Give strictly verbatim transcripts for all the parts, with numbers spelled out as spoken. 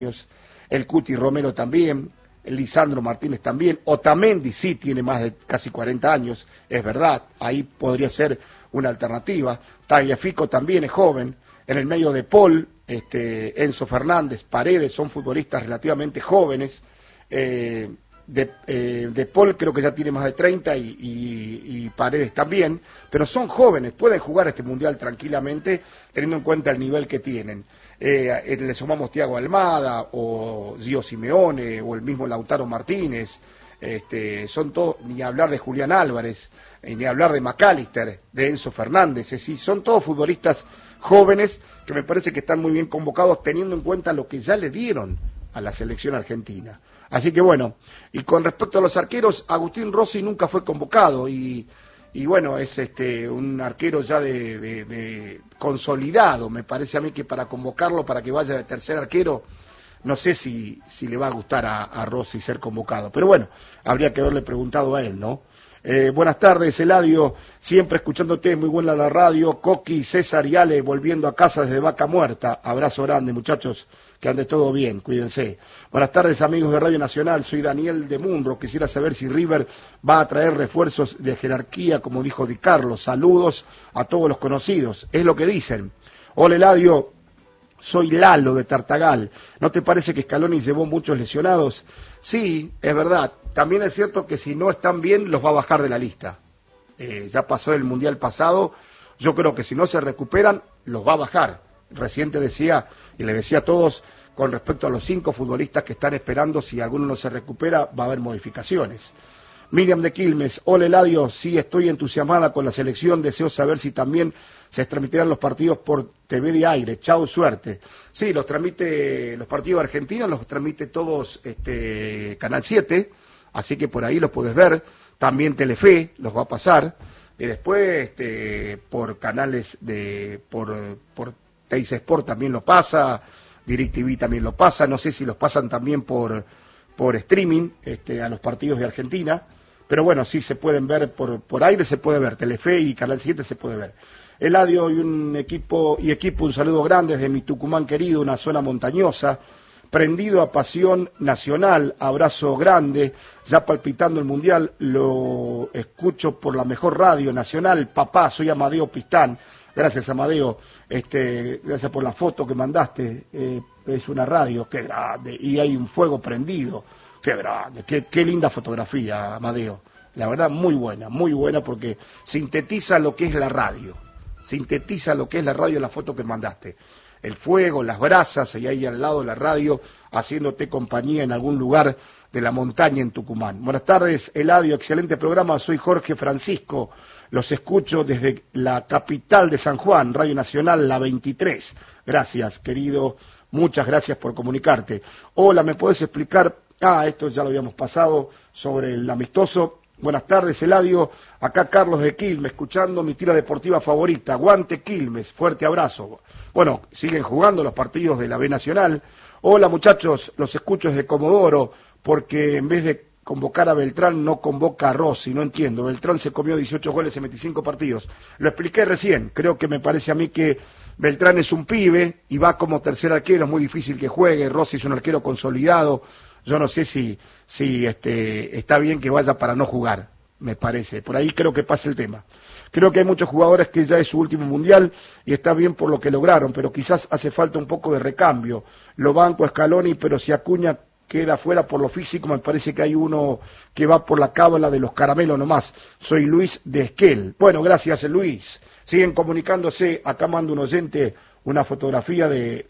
el Cuti Romero también, el Lisandro Martínez también, Otamendi sí tiene más de casi cuarenta años, es verdad, ahí podría ser una alternativa. Tagliafico también es joven, en el medio de Paul, este, Enzo Fernández, Paredes, son futbolistas relativamente jóvenes. eh, de, eh, de Paul creo que ya tiene más de treinta y, y, y Paredes también, pero son jóvenes, pueden jugar este mundial tranquilamente teniendo en cuenta el nivel que tienen. Eh, le sumamos Thiago Almada o Gio Simeone o el mismo Lautaro Martínez, este, son todos, ni hablar de Julián Álvarez, eh, ni hablar de McAllister, de Enzo Fernández, es decir, son todos futbolistas jóvenes que me parece que están muy bien convocados teniendo en cuenta lo que ya le dieron a la selección argentina. Así que bueno, y con respecto a los arqueros, Agustín Rossi nunca fue convocado y, y bueno, es este un arquero ya de, de, de consolidado, me parece a mí que para convocarlo, para que vaya de tercer arquero, no sé si, si le va a gustar a, a Rossi ser convocado, pero bueno, habría que haberle preguntado a él, ¿no? Eh, buenas tardes, Eladio, siempre escuchándote, muy buena la radio, Coqui, César y Ale, volviendo a casa desde Vaca Muerta, abrazo grande muchachos, que ande todo bien, cuídense. Buenas tardes amigos de Radio Nacional, soy Daniel de Munro, quisiera saber si River va a traer refuerzos de jerarquía, como dijo Di Carlos, saludos a todos los conocidos, es lo que dicen. Hola Eladio, soy Lalo de Tartagal, ¿no te parece que Scaloni llevó muchos lesionados? Sí, es verdad. También es cierto que si no están bien, los va a bajar de la lista. Eh, ya pasó el Mundial pasado, yo creo que si no se recuperan, los va a bajar. Recién te decía, y le decía a todos, con respecto a los cinco futbolistas que están esperando, si alguno no se recupera, va a haber modificaciones. Miriam de Quilmes, hola Eladio, sí estoy entusiasmada con la selección, deseo saber si también se transmitirán los partidos por T V de aire, chao, suerte. Sí, los transmite, los partidos argentinos los transmite todos este, Canal siete, así que por ahí los puedes ver, también Telefe los va a pasar, y después este, por canales de, por, por Teis Sport también lo pasa, DirecTV también lo pasa, no sé si los pasan también por, por streaming este, a los partidos de Argentina, pero bueno, sí se pueden ver, por, por aire se puede ver, Telefe y Canal siete se puede ver. Eladio y un equipo, y equipo, un saludo grande desde mi Tucumán querido, una zona montañosa, prendido a pasión nacional, abrazo grande, ya palpitando el Mundial, lo escucho por la mejor radio nacional, papá, soy Amadeo Pistán, gracias Amadeo, este, gracias por la foto que mandaste, eh, es una radio, qué grande, y hay un fuego prendido, qué grande, qué, qué linda fotografía, Amadeo, la verdad muy buena, muy buena porque sintetiza lo que es la radio, sintetiza lo que es la radio en la foto que mandaste. El fuego, las brasas, y ahí al lado la radio, haciéndote compañía en algún lugar de la montaña en Tucumán. Buenas tardes, Eladio, excelente programa, soy Jorge Francisco, los escucho desde la capital de San Juan, Radio Nacional, la veintitrés. Gracias, querido, muchas gracias por comunicarte. Hola, ¿me puedes explicar? Ah, esto ya lo habíamos pasado, sobre el amistoso. Buenas tardes, Eladio, acá Carlos de Quilmes, escuchando mi tira deportiva favorita, Guante Quilmes, fuerte abrazo. Bueno, siguen jugando los partidos de la B Nacional. Hola muchachos, los escucho desde Comodoro, porque en vez de convocar a Beltrán no convoca a Rossi, no entiendo. Beltrán se comió dieciocho goles en veinticinco partidos. Lo expliqué recién, creo que me parece a mí que Beltrán es un pibe y va como tercer arquero, es muy difícil que juegue, Rossi es un arquero consolidado. Yo no sé si, si este, está bien que vaya para no jugar, me parece. Por ahí creo que pasa el tema. Creo que hay muchos jugadores que ya es su último mundial y está bien por lo que lograron, pero quizás hace falta un poco de recambio. Lo banco a Scaloni, pero si Acuña queda fuera por lo físico, me parece que hay uno que va por la cábala de los caramelos nomás. Soy Luis de Esquel. Bueno, gracias Luis. Siguen comunicándose. Acá manda un oyente una fotografía de,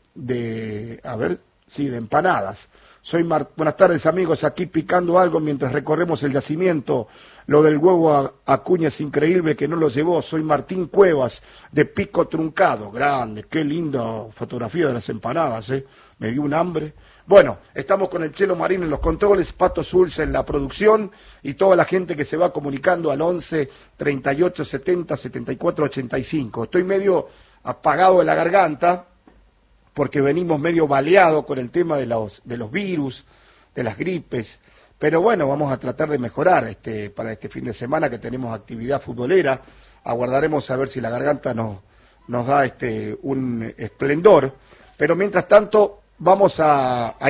de a ver, sí, de empanadas. Soy Mar... Buenas tardes amigos, aquí picando algo mientras recorremos el yacimiento. Lo del huevo a Acuña es increíble que no lo llevó. Soy Martín Cuevas de Pico Truncado. Grande, qué linda fotografía de las empanadas, ¿eh? Me dio un hambre. Bueno, estamos con el Chelo Marín en los controles, Pato Zulce en la producción y toda la gente que se va comunicando al once, treinta y ocho, setenta, setenta y cuatro, ochenta y cinco. Estoy medio apagado de la garganta, porque venimos medio baleados con el tema de los, de los virus, de las gripes, pero bueno, vamos a tratar de mejorar este, para este fin de semana que tenemos actividad futbolera, aguardaremos a ver si la garganta nos, nos da este, un esplendor, pero mientras tanto vamos a, a